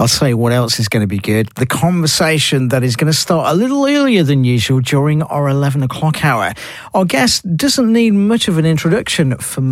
I'll tell you what else is going to be good. The conversation that is going to start a little earlier than usual during our 11 o'clock hour. Our guest doesn't need much of an introduction for